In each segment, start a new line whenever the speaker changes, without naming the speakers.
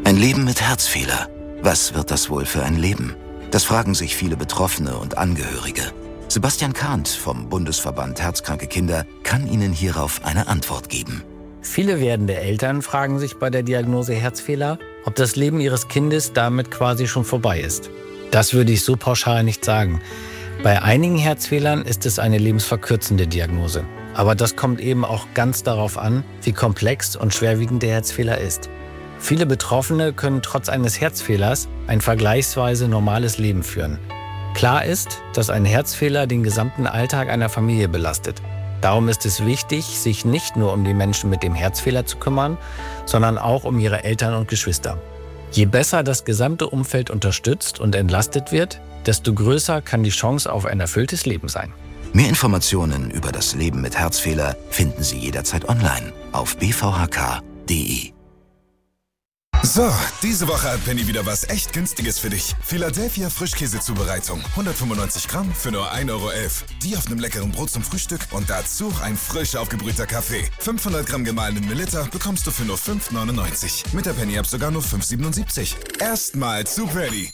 Ein Leben mit Herzfehler. Was wird das wohl für ein Leben? Das fragen sich viele Betroffene und Angehörige. Sebastian Kahnt vom Bundesverband Herzkranke Kinder kann Ihnen hierauf eine Antwort geben.
Viele werdende Eltern fragen sich bei der Diagnose Herzfehler, ob das Leben ihres Kindes damit quasi schon vorbei ist. Das würde ich so pauschal nicht sagen. Bei einigen Herzfehlern ist es eine lebensverkürzende Diagnose. Aber das kommt eben auch ganz darauf an, wie komplex und schwerwiegend der Herzfehler ist. Viele Betroffene können trotz eines Herzfehlers ein vergleichsweise normales Leben führen. Klar ist, dass ein Herzfehler den gesamten Alltag einer Familie belastet. Darum ist es wichtig, sich nicht nur um die Menschen mit dem Herzfehler zu kümmern, sondern auch um ihre Eltern und Geschwister. Je besser das gesamte Umfeld unterstützt und entlastet wird, desto größer kann die Chance auf ein erfülltes Leben sein.
Mehr Informationen über das Leben mit Herzfehler finden Sie jederzeit online auf bvhk.de.
So, diese Woche hat Penny wieder was echt Günstiges für dich. Philadelphia Frischkäsezubereitung. 195 Gramm für nur 1,11 €. Die auf einem leckeren Brot zum Frühstück und dazu ein frisch aufgebrühter Kaffee. 500 Gramm gemahlenen Milliliter bekommst du für nur 5,99 €. Mit der Penny-App sogar nur 5,77 €. Erstmal zu Penny.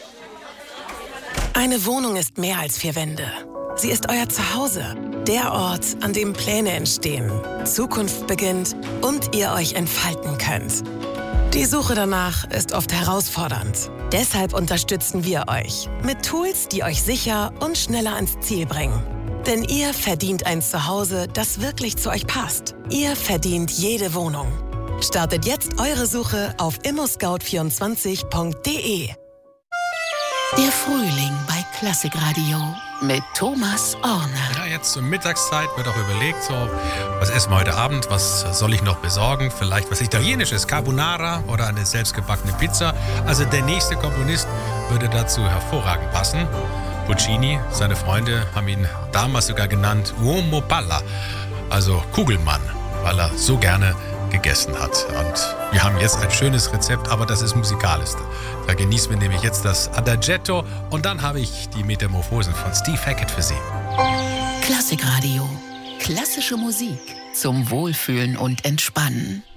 Eine Wohnung ist mehr als 4 Wände. Sie ist euer Zuhause. Der Ort, an dem Pläne entstehen, Zukunft beginnt und ihr euch entfalten könnt. Die Suche danach ist oft herausfordernd. Deshalb unterstützen wir euch mit Tools, die euch sicher und schneller ans Ziel bringen. Denn ihr verdient ein Zuhause, das wirklich zu euch passt. Ihr verdient jede Wohnung. Startet jetzt eure Suche auf immoscout24.de.
Der Frühling bei Klassikradio mit Thomas Orner.
Ja, jetzt zur Mittagszeit wird auch überlegt, so, was essen wir heute Abend, was soll ich noch besorgen? Vielleicht was Italienisches, Carbonara oder eine selbstgebackene Pizza. Also der nächste Komponist würde dazu hervorragend passen. Puccini, seine Freunde haben ihn damals sogar genannt Uomo Palla, also Kugelmann, weil er so gerne gegessen hat. Und wir haben jetzt ein schönes Rezept, aber das ist musikalisch. Da genießen wir nämlich jetzt das Adagietto und dann habe ich die Metamorphosen von Steve Hackett für Sie.
Klassikradio. Klassische Musik zum Wohlfühlen und Entspannen.